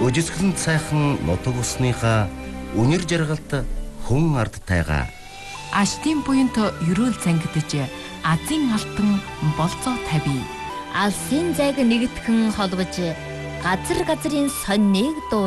Бүжисгэлэн сайхан нутаг усныхаа үнэр жаргалт хүн ард тайгаа. Аштын буянт ерөөл зангидж азийн алтан болцоо тавь. Алсын зайг нэгтгэн холбож газар газрын сонныг дуу